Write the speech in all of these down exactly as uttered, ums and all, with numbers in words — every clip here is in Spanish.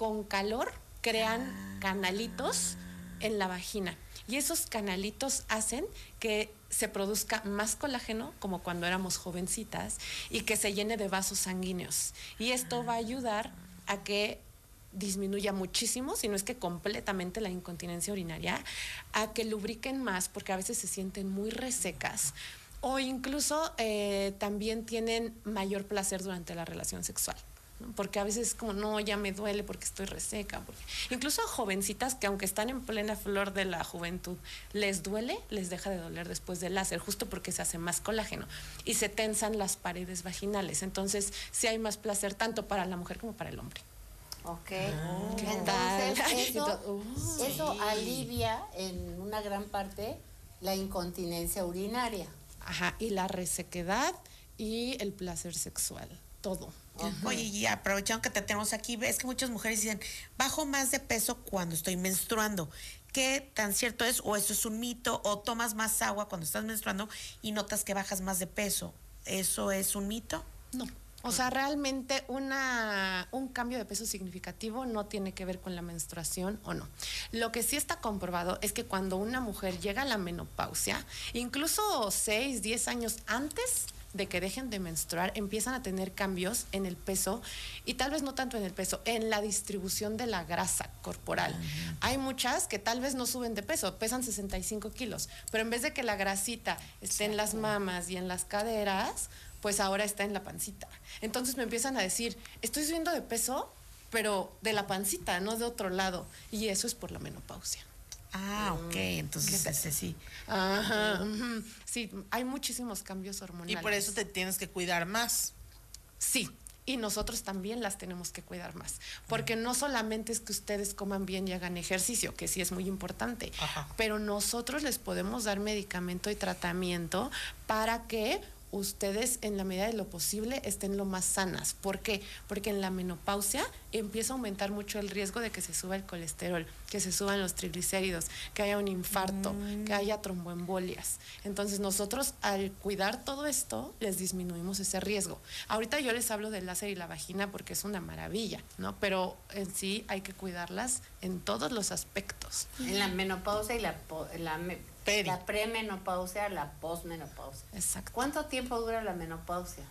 con calor crean canalitos en la vagina. Y esos canalitos hacen que se produzca más colágeno, como cuando éramos jovencitas, y que se llene de vasos sanguíneos. Y esto va a ayudar a que disminuya muchísimo, si no es que completamente, la incontinencia urinaria, a que lubriquen más, porque a veces se sienten muy resecas, o incluso eh, también tienen mayor placer durante la relación sexual. Porque a veces es como, no, ya me duele porque estoy reseca. Porque... Incluso a jovencitas que aunque están en plena flor de la juventud, les duele, les deja de doler después del láser, justo porque se hace más colágeno y se tensan las paredes vaginales. Entonces, sí hay más placer tanto para la mujer como para el hombre. Ok. Oh, ¿qué Entonces, tal? eso, uh, eso sí. alivia en una gran parte la incontinencia urinaria. Ajá, y la resequedad y el placer sexual. Todo. Okay. Oye, y aprovechando que te tenemos aquí, es que muchas mujeres dicen, bajo más de peso cuando estoy menstruando. ¿Qué tan cierto es? ¿O eso es un mito? ¿O tomas más agua cuando estás menstruando y notas que bajas más de peso? ¿Eso es un mito? No. O sea, realmente una, un cambio de peso significativo no tiene que ver con la menstruación o no. Lo que sí está comprobado es que cuando una mujer llega a la menopausia, incluso seis, diez años antes de que dejen de menstruar, empiezan a tener cambios en el peso, y tal vez no tanto en el peso, en la distribución de la grasa corporal. Uh-huh. Hay muchas que tal vez no suben de peso, pesan sesenta y cinco kilos, pero en vez de que la grasita esté en las mamas y en las caderas, pues ahora está en la pancita. Entonces me empiezan a decir, estoy subiendo de peso, pero de la pancita, no de otro lado, y eso es por la menopausia. Ah, ok, entonces ese sí. Ajá, uh-huh. Sí, hay muchísimos cambios hormonales. Y por eso te tienes que cuidar más. Sí, y nosotros también las tenemos que cuidar más, porque no solamente es que ustedes coman bien y hagan ejercicio, que sí es muy importante, Ajá. pero nosotros les podemos dar medicamento y tratamiento para que ustedes en la medida de lo posible estén lo más sanas. ¿Por qué? Porque en la menopausia empieza a aumentar mucho el riesgo de que se suba el colesterol, que se suban los triglicéridos, que haya un infarto, mm. que haya tromboembolias. Entonces nosotros al cuidar todo esto les disminuimos ese riesgo. Ahorita yo les hablo del láser y la vagina porque es una maravilla, ¿no? Pero en sí hay que cuidarlas en todos los aspectos. En la menopausia y la, la me Peri. La premenopausia, la posmenopausia. Exacto. ¿Cuánto tiempo dura la menopausia?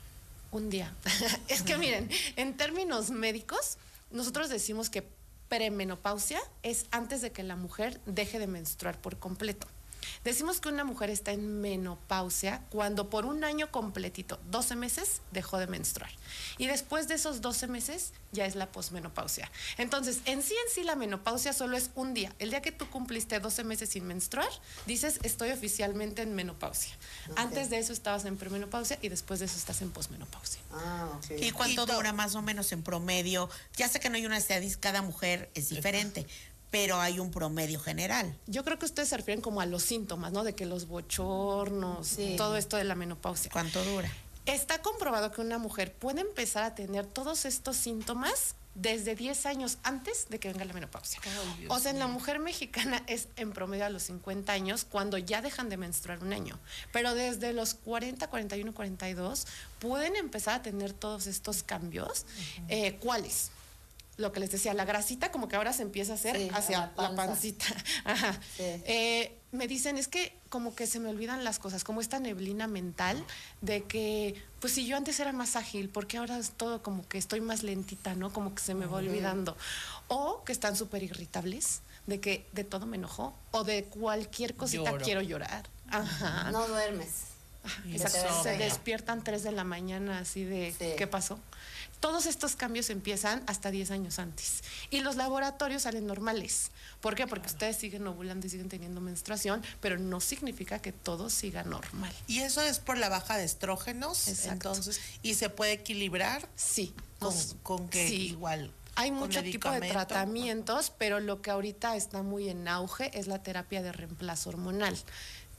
Un día. Es que miren, en términos médicos, nosotros decimos que premenopausia es antes de que la mujer deje de menstruar por completo. Decimos que una mujer está en menopausia cuando por un año completito, doce meses, dejó de menstruar. Y después de esos doce meses ya es la posmenopausia. Entonces, en sí en sí la menopausia solo es un día. El día que tú cumpliste doce meses sin menstruar, dices, estoy oficialmente en menopausia. Okay. Antes de eso estabas en premenopausia y después de eso estás en posmenopausia. Ah, okay. ¿Y cuánto y dura más o menos en promedio? Ya sé que no hay una estadística, cada mujer es diferente, pero hay un promedio general. Yo creo que ustedes se refieren como a los síntomas, ¿no? De que los bochornos, sí. todo esto de la menopausia. ¿Cuánto dura? Está comprobado que una mujer puede empezar a tener todos estos síntomas desde diez años antes de que venga la menopausia. Oh, o sea, en la mujer mexicana es en promedio a los cincuenta años cuando ya dejan de menstruar un año. Pero desde los cuarenta, cuarenta y uno, cuarenta y dos pueden empezar a tener todos estos cambios. Uh-huh. Eh, ¿Cuáles? Lo que les decía, la grasita como que ahora se empieza a hacer sí, hacia la, la pancita. Ajá. Sí. Eh, me dicen, es que como que se me olvidan las cosas, como esta neblina mental de que, pues si yo antes era más ágil, porque ahora es todo como que estoy más lentita, ¿no? Como que se me va uh-huh. olvidando. O que están súper irritables, de que de todo me enojo, o de cualquier cosita Lloro. quiero llorar. Ajá. No duermes. Ajá, exacto. Se despiertan tres de la mañana así de, sí. ¿qué pasó? Todos estos cambios empiezan hasta diez años antes. Y los laboratorios salen normales. ¿Por qué? Porque claro. ustedes siguen ovulando y siguen teniendo menstruación, pero no significa que todo siga normal. ¿Y eso es por la baja de estrógenos? Exacto. Entonces, ¿y se puede equilibrar? Sí. ¿Con, con qué sí. igual? Hay mucho tipo de tratamientos, pero lo que ahorita está muy en auge es la terapia de reemplazo hormonal,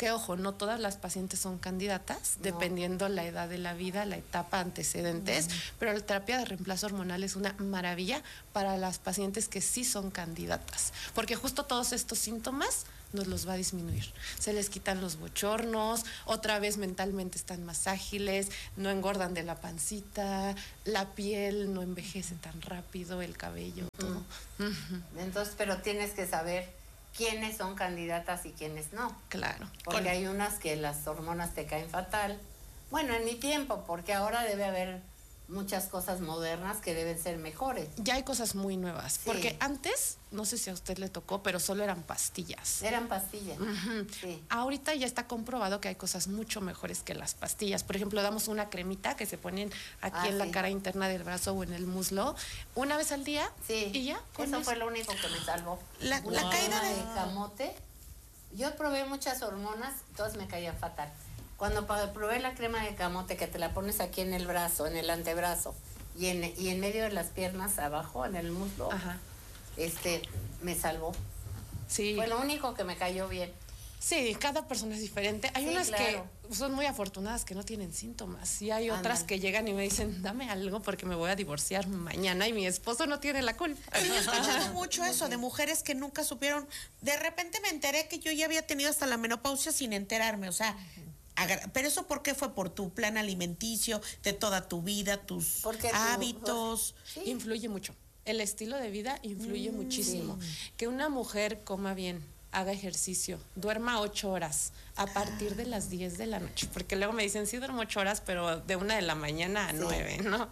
Que ojo, no todas las pacientes son candidatas, No. dependiendo la edad de la vida, la etapa, antecedentes, uh-huh. pero la terapia de reemplazo hormonal es una maravilla para las pacientes que sí son candidatas, porque justo todos estos síntomas nos los va a disminuir. Se les quitan los bochornos, otra vez mentalmente están más ágiles, no engordan de la pancita, la piel no envejece tan rápido, el cabello, uh-huh. todo. Uh-huh. Entonces, pero tienes que saber quiénes son candidatas y quiénes no. Claro. Porque Con... hay unas que las hormonas te caen fatal. Bueno, en mi tiempo, porque ahora debe haber muchas cosas modernas que deben ser mejores. Ya hay cosas muy nuevas, Sí. porque antes, no sé si a usted le tocó, pero solo eran pastillas. Eran pastillas. Uh-huh. Sí. Ahorita ya está comprobado que hay cosas mucho mejores que las pastillas. Por ejemplo, damos una cremita que se ponen aquí Ah, en sí. la cara interna del brazo o en el muslo, una vez al día Sí. y ya. Con Eso eso fue lo único que me salvó. La- Una la caída crema de- de camote. Yo probé muchas hormonas, todas me caían fatal. Cuando pa- probé la crema de camote, que te la pones aquí en el brazo, en el antebrazo, y en, y en medio de las piernas abajo, en el muslo, Ajá. este, me salvó. Sí. Fue lo único que me cayó bien. Sí, cada persona es diferente. Hay Sí, unas claro. que son muy afortunadas que no tienen síntomas y hay otras Ándale. que llegan y me dicen, dame algo porque me voy a divorciar mañana y mi esposo no tiene la culpa. Yo he escuchado mucho eso de mujeres que nunca supieron. De repente me enteré que yo ya había tenido hasta la menopausia sin enterarme, o sea, agar- pero eso ¿por qué fue? Por tu plan alimenticio de toda tu vida, tus Porque tú- hábitos. Sí. Influye mucho. El estilo de vida influye muchísimo. Que una mujer coma bien, haga ejercicio, duerma ocho horas a partir de las diez de la noche, porque luego me dicen, sí duermo ocho horas, pero de una de la mañana a Sí. nueve, ¿no?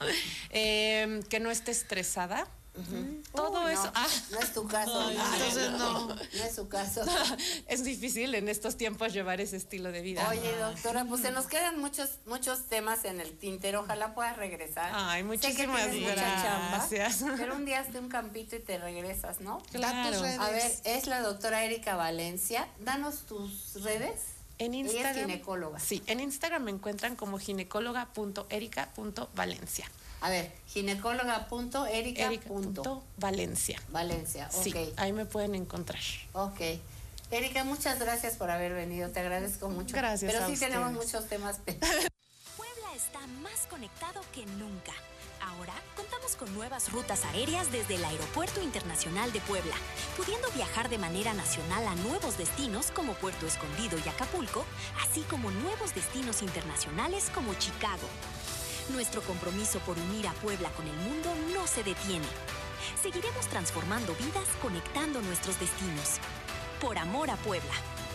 Eh, que no esté estresada. Todo Uy, eso. No, Ah. no es tu caso. Ay, no, entonces no. No es su caso. Es difícil en estos tiempos llevar ese estilo de vida. Oye, doctora, pues se nos quedan muchos muchos temas en el tintero. Ojalá puedas regresar. Ay, Sé que muchísimas tienes mucha chamba, gracias. pero un día hazte un campito y te regresas, ¿no? Da tus Claro. redes. A ver, es la doctora Erika Valencia. Danos tus redes. En Ella es Instagram. ginecóloga. Sí, en Instagram me encuentran como ginecóloga punto erica punto valencia. A ver, ginecóloga punto erica punto Erika punto Valencia. Valencia. Ok. Sí, ahí me pueden encontrar. Ok. Erika, muchas gracias por haber venido. Te agradezco mucho. Gracias Pero a sí tenemos ustedes. muchos temas. Puebla está más conectado que nunca. Ahora contamos con nuevas rutas aéreas desde el Aeropuerto Internacional de Puebla, pudiendo viajar de manera nacional a nuevos destinos como Puerto Escondido y Acapulco, así como nuevos destinos internacionales como Chicago. Nuestro compromiso por unir a Puebla con el mundo no se detiene. Seguiremos transformando vidas conectando nuestros destinos. Por amor a Puebla.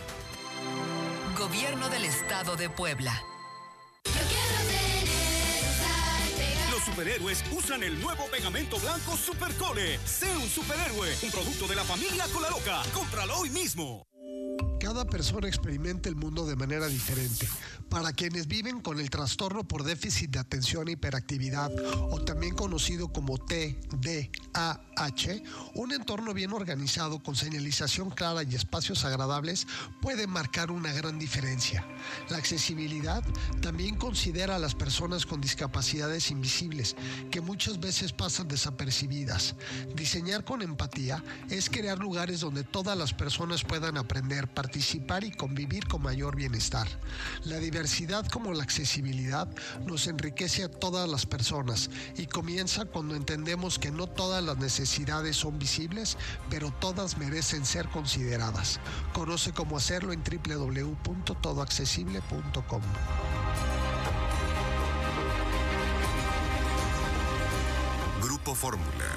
Gobierno del Estado de Puebla. Los superhéroes usan el nuevo pegamento blanco Supercole. Sé un superhéroe, un producto de la familia Colaloca. Cómpralo hoy mismo. Cada persona experimenta el mundo de manera diferente. Para quienes viven con el trastorno por déficit de atención e hiperactividad, o también conocido como T D A H, un entorno bien organizado con señalización clara y espacios agradables puede marcar una gran diferencia. La accesibilidad también considera a las personas con discapacidades invisibles, que muchas veces pasan desapercibidas. Diseñar con empatía es crear lugares donde todas las personas puedan aprender, participar y convivir con mayor bienestar. La diversidad como la accesibilidad nos enriquece a todas las personas y comienza cuando entendemos que no todas las necesidades son visibles, pero todas merecen ser consideradas. Conoce cómo hacerlo en doble u doble u doble u punto todo accesible punto com. Grupo Fórmula.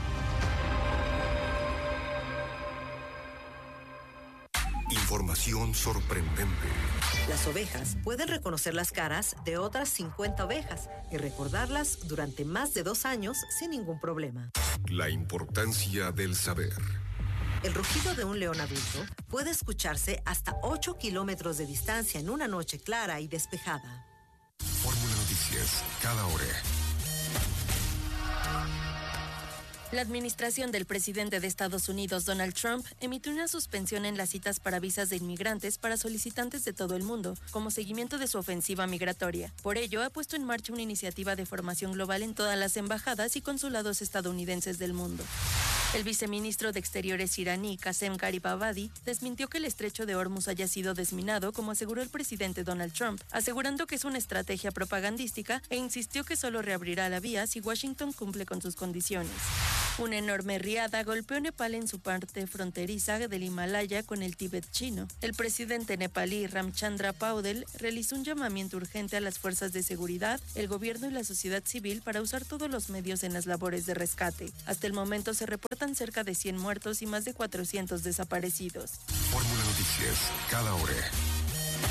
Información sorprendente. Las ovejas pueden reconocer las caras de otras cincuenta ovejas y recordarlas durante más de dos años sin ningún problema. La importancia del saber. El rugido de un león adulto puede escucharse hasta ocho kilómetros de distancia en una noche clara y despejada. Fórmula Noticias, cada hora. La administración del presidente de Estados Unidos, Donald Trump, emitió una suspensión en las citas para visas de inmigrantes para solicitantes de todo el mundo, como seguimiento de su ofensiva migratoria. Por ello, ha puesto en marcha una iniciativa de formación global en todas las embajadas y consulados estadounidenses del mundo. El viceministro de Exteriores iraní, Qasem Garibabadi, desmintió que el estrecho de Hormuz haya sido desminado, como aseguró el presidente Donald Trump, asegurando que es una estrategia propagandística e insistió que solo reabrirá la vía si Washington cumple con sus condiciones. Una enorme riada golpeó Nepal en su parte fronteriza del Himalaya con el Tíbet chino. El presidente nepalí Ramchandra Paudel realizó un llamamiento urgente a las fuerzas de seguridad, el gobierno y la sociedad civil para usar todos los medios en las labores de rescate. Hasta el momento se reportan cerca de cien muertos y más de cuatrocientos desaparecidos. Fórmula Noticias, cada hora.